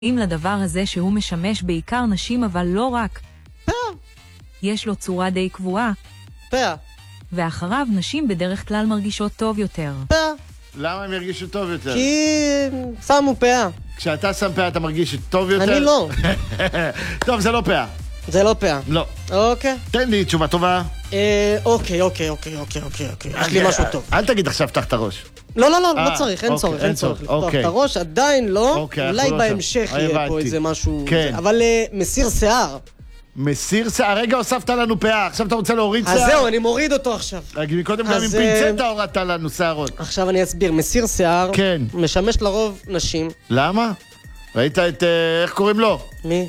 לדבר הזה שהוא משמש בעיקר נשים, אבל לא רק. פאה. יש לו צורה די קבועה, פאה. ואחריו נשים בדרך כלל מרגישות טוב יותר. פאה. למה הם ירגישו טוב יותר? כי שמו פאה. כשאתה שם פאה אתה מרגיש טוב יותר? אני לא. טוב, זה לא פאה. זה לא פאה. לא. אוקיי. תן לי תשובה טובה. אוקיי. יש לי משהו טוב. אל תגיד עכשיו פתח את הראש. לא צריך, אין אוקיי, צורך, אין אין צורך. צורך, לפתוח אוקיי. את הראש, עדיין לא. אוקיי, אולי אנחנו לא בהמשך שם. יהיה פה הבנתי. איזה משהו. כן. אבל מסיר שיער. מסיר שיער, הרגע הוספת לנו פאה, עכשיו אתה רוצה להוריד שיער? אז זהו, אני מוריד אותו עכשיו. קודם גם עם אז, פינצטה הורדת לנו שערות. עכשיו אני אסביר. מסיר שיער כן. משמש לרוב נשים. למה? ראית את, איך קוראים לו? מי?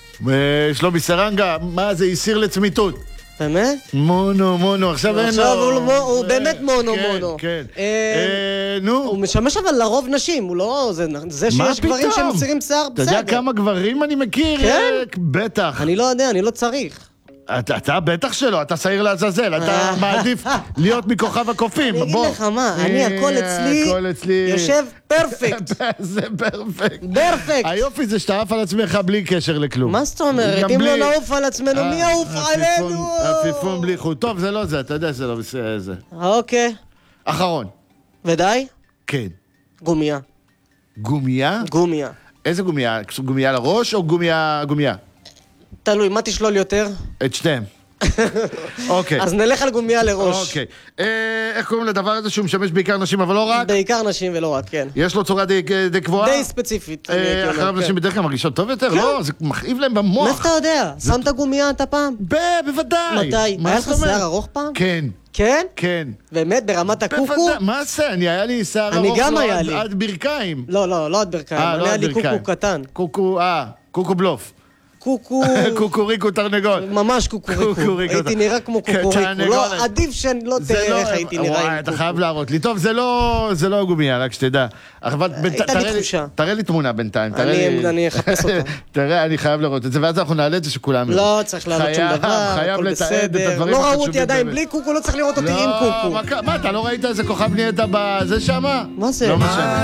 שלומי סרנגה, מה זה, הסיר לצמיתות. באמת? מונו, עכשיו אין לו. עכשיו הוא באמת מונו. כן. נו. הוא משמש אבל לרוב נשים, הוא לא... זה מה שיש גברים פתאום? שמסירים שיער, אתה יודע בסדר. כמה גברים אני מכיר? כן? בטח. אני לא יודע, אני לא צריך. אתה בטח שלא, אתה שעיר לעזאזל, אתה מעדיף להיות מכוכב הקופים. אני אגיד לך מה, הכל אצלי יושב פרפקט. זה פרפקט. פרפקט. היופי זה שאתה עף על עצמך בלי קשר לכלום. מה זאת אומרת? גם אם בלי- לא נעוף על עצמנו, מי יעוף עלינו? עפיפון בלי חוט. טוב, זה לא זה, אתה יודע שזה לא זה. אוקיי. אחרון. ודי? כן. גומיה. גומיה? גומיה. איזה גומיה? גומיה לראש או גומיה? תלוי, מה תשלול יותר? את שניהם. אוקיי. אז נלך על גומיה לראש. אוקיי. איך קוראים לדבר הזה שהוא משמש בעיקר נשים, אבל לא רק? בעיקר נשים ולא רק, כן. יש לו צורה די קבועה? די ספציפית. אני הייתי אומר, אחריו כן. נשים בדרך כלל מרגישות טוב יותר? לא, זה מכאיב להם במוח. מאיפה אתה יודע? שמת גומיה אתה פעם? בוודאי. מתי? מה היה לך זאת אומרת? שיער ארוך פעם? כן, כן? כן. באמת? ברמת הקוקו? בוודאי, מה זה? היה לי שיער אני ארוך גם לו היה לי. עד ברכיים. לא עד ברכיים. לא היה עד לי ברכיים. קוקו קטן. קוקו בלוף. קוקו... קוקוריקו תרנגול. ממש קוקוריקו. קוקוריקו. הייתי נראה כמו קוקוריקו. תרנגולת. לא, עדיף שלא תראה איך הייתי נראה וואי, עם אתה קוקו. חייב להראות לי. טוב, זה לא גומיה, רק שתדע. אבל הייתה לי תחושה. תראה לי תמונה בינתיים. תראה לי- אני אחפש אותה. תראה, אני חייב לראות את זה, ואז אנחנו נעלה את זה שכולם... לא צריך להעלות שום דבר, חייב הכל לתעד את בסדר. הדברים לא ראו החשובים אותי עדיין באמת. בלי קוקו, לא צריך לראות אותי עם קוקו. מה, אתה לא ראית איזה כוכב נהיית בזה שמה? מה זה? לא משנה.